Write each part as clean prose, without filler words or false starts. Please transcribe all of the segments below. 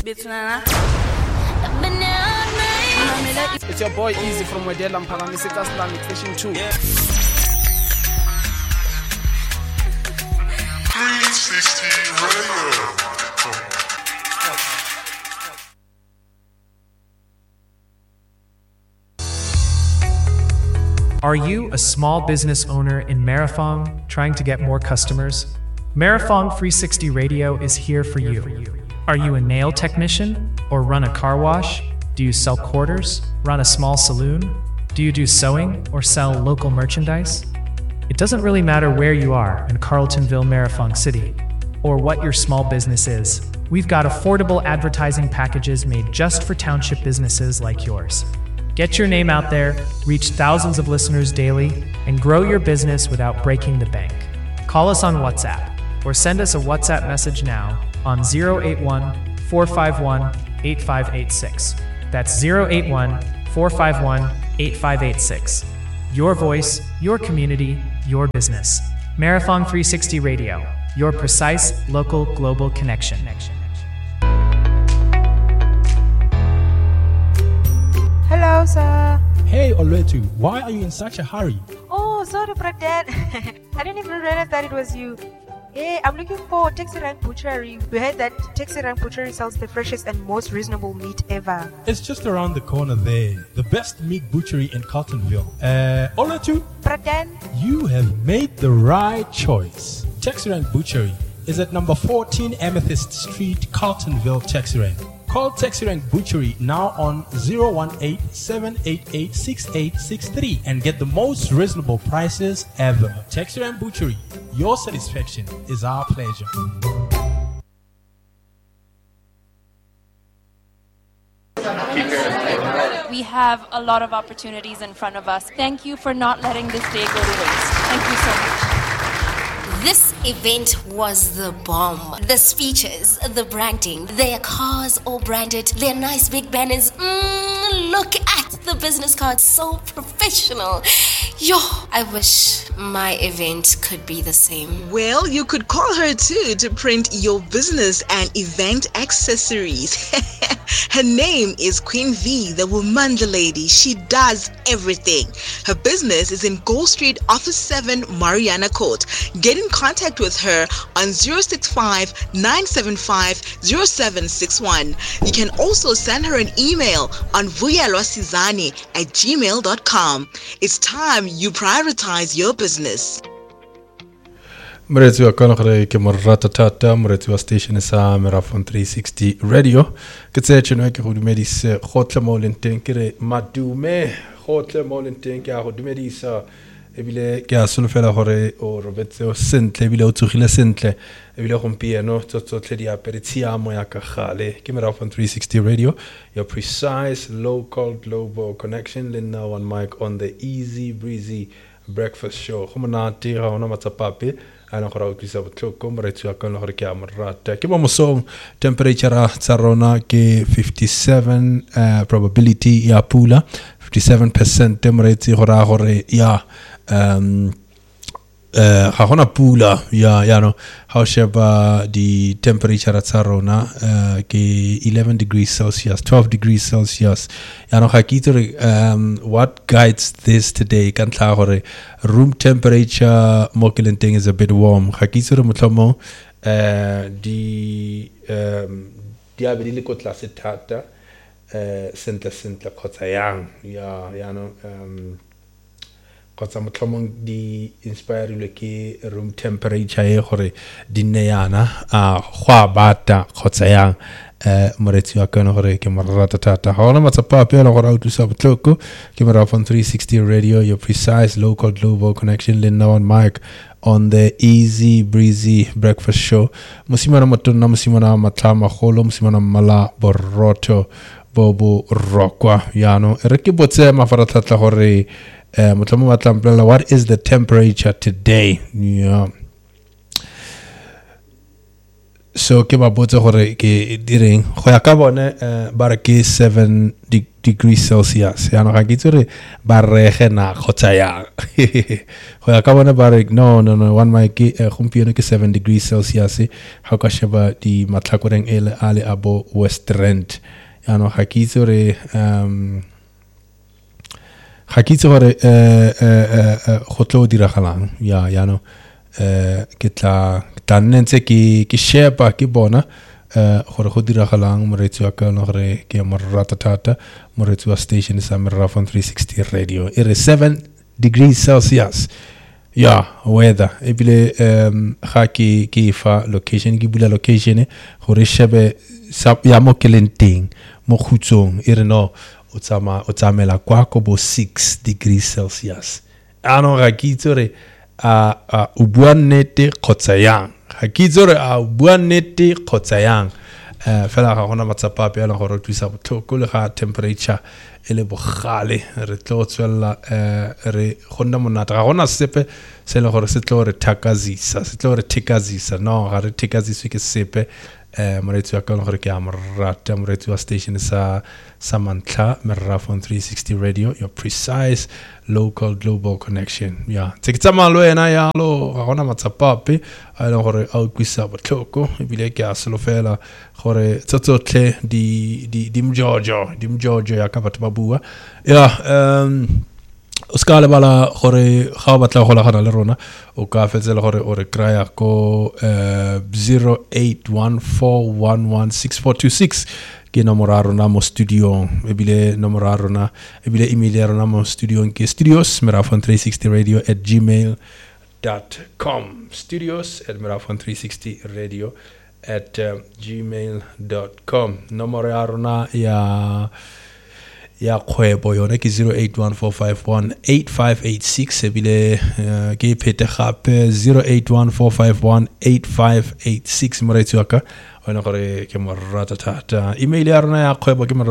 It's your boy Easy from Wedela Mpangamiseka Slang Fishing 2. 360 Radio. Are you a small business owner in Marathon trying to get more customers? Marathon 360 Radio is here for you. Are you a nail technician or run a car wash? Do you sell quarters, run a small saloon? Do you do sewing or sell local merchandise? It doesn't really matter where you are in Carletonville, Marathon City, or what your small business is. We've got affordable advertising packages made just for township businesses like yours. Get your name out there, reach thousands of listeners daily, and grow your business without breaking the bank. Call us on WhatsApp or send us a WhatsApp message now on 081-451-8586. That's 081-451-8586. Your voice, your community, your business. Marathon 360 Radio, your precise local global connection. Hello, sir. Hey, Oletu, why are you in such a hurry? Oh, sorry, Brad. I didn't even realize that it was you. Hey, I'm looking for Taxi Rank Butchery. We heard that Taxi Rank Butchery sells the freshest and most reasonable meat ever. It's just around the corner there. The best meat butchery in Carletonville. Oletu, Brad, you have made the right choice. Taxi Rank Butchery is at number 14 Amethyst Street, Carletonville, Taxi Rank. Call Taxi Rank Butchery now on 018-788-6863 and get the most reasonable prices ever. Taxi Rank Butchery, your satisfaction is our pleasure. We have a lot of opportunities in front of us. Thank you for not letting this day go to waste. Thank you so much. This event was the bomb. The speeches, the branding, their cars all branded, their nice big banners. Look at the business cards, so professional. Yo, I wish my event could be the same. Well, you could call her too to print your business and event accessories. Her name is Queen V, the Womanda lady. She does everything. Her business is in Gold Street, Office 7, Mariana Court. Get in contact with her on 065-975-0761. You can also send her an email on vuyalwasizani@gmail.com. It's time you prioritize your business. مرتوا كانوا خريك مرة تاتا مرتوا ستيشن سا ميرافون 360 راديو كتسيتش نوك خود ميديس خوت لمولن تنكري مادومه خوت لمولن تنكا خود ميديس ebile ke a solofela gore o robetse o sentle ebile o tsogile sentle ebile go mpieno tsotle di aperitiamo ya ka gale ke Marathon 360 Radio, your precise local global connection. Then now on mic on the easy breezy breakfast show go monate ga ona matsapape ana go ra o tlisa botlhoko moretsi wa kana gore ke a morata ke mo mosong. Temperature tsa rona ke 57 probability ya pula 57% moretsi go ra gore ya ga gona pula ya no how sheba the temperature tsa rona ke 11 degrees Celsius 12 degrees Celsius ya no ga kitse what guides this today ka ntla gore room temperature mo kelenteng is a bit warm ga kitse re motlomo di abedi le ko tlase thata sentle khotsa yang ya no kotsa motlhomong di inspire le ke room temperature e gore di ne yana gwa bata kgotsa yang moretsi wa kana gore ke morata tata ha ona matsapa pele gore a utsa botlhoko ke Marathon 360 Radio, your precise local global connection. Then now on mic on the easy breezy breakfast show musimana matona musimana matlama kholo musimana mala boroto bobo rokwa yano re ke botse mafaratlatla gore what is the temperature today? Yeah. so ke ba botse gore ke direng go ya ka bone ba re ke 7 degrees Celsius ya no ga ke tsore ba rege na khotsa ya go ya ka bone ba re no one my ke gompieno ke 7 degrees Celsius ha ka sheba di matlakoreng ale abo West Rand ya no ga ke tsore ga ke tsore go tlo diragalang ya no ke tla ntse ke sheba ke bona gore go diragalang moretsi wa ka no gore ke mo rata thata moretsi wa station sa Merafon 360 radio it is 7 degrees Celsius weather ebile ga ke fa location ke bula location gore shebe ya mo kelenteng mo khutsong no o tsamela kwa ko bo 6 degrees Celsius ano ga ke tsore o bua nnete kgotsa yang ga ke tsore o bua nnete kgotsa yang fela ga gona matsapa a pela gore o thusa botlhoko le ga temperature e le bogale re tlo tswela re gonna monata ga gona sepe se le gore se tlo re thekazisa no ga re thekaziswe ke sepe moretsi wa ka gore ke a morata moretsi wa station sa Mantla Merafon 360 radio your precise local global connection tseketsa malo ena yalo ga gona matsapape a le gore a utlwisa botlhoko ebile ke a solofela gore tsotsotlhe di mjojo ya ka batho ba bua o ska le bala gore ga o batla go lagana le rona o ka fetsela gore o re kraya ko 0814116426 ke nomoro ya rona mo studio ebile nomoro ya rona ebile email ya rona mo studio ke studios.merafon360radio@gmail.com studios@merafon360radio@gmail.com nomoro ya rona ya kgwebo yona ke 0814518586 ebile ke phete gape 0814518586 moretsi wa ka ona gore ke mo rata thata email ya rona ya kgwebo ke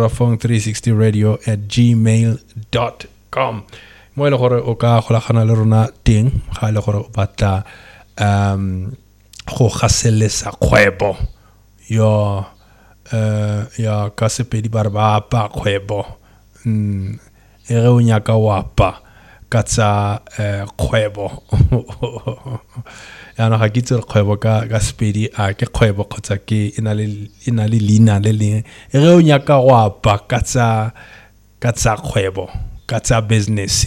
merafon360radio@gmail.com mo ile gore o ka golagana le rona teng ga ile gore o batla go gaselesa kgwebo ya ka sepedi ba pa kgwebo ere o nyaka wapa ka tsa kgwebo yana ga ke tsere kgwebo ka sepedi a ke kgwebo kgotsa ke ina le lina le leng ere o nyaka wapa ka tsa kgwebo ka tsa business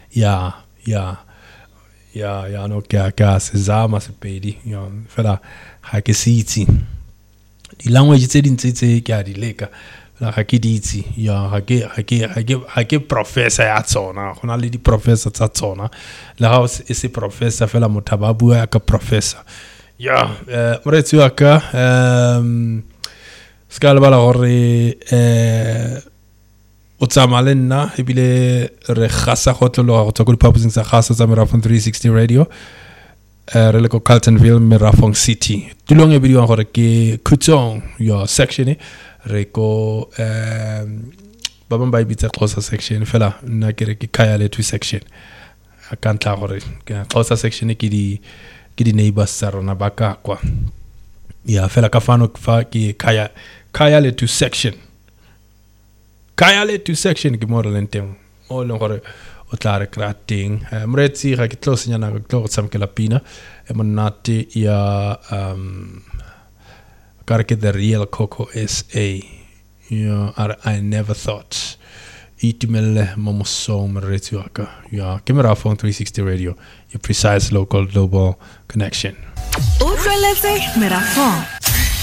no ka se zama sepedi fela ga ke se itse di language tse dintse tse ke a di leka ga ke ditse ga ke professor ya tsona gona le di professor tsa tsona le ga e se professor fela motho ba bua ka professor moretsi wa ka ska le bala gore o tsama le nna ebile re gasa go tlologa go tswa ko diphaposing tsa gasa tsa Merafon 360 radio re le ko Carltonville Merafon City tulong e bidiwang gore ke Khutsong section re ko ba bang ba ibitsa Xhosa section fela nna ke re ke Khayale 2 section a ka ntla gore Xhosa section ke di neighbors tsa rona ba ka kwa fela ka fano fa ke Khayale 2 section ke mo re lenteng o leng gore o tla re krating moretsi ga ke tlo senyana go tlo go tsamkela pina e monate ya Karke the real Coco SA I never thought itimele momoso moretsi wa ka ke Merafon 360 radio your precise local global connection Utlweletse Merafon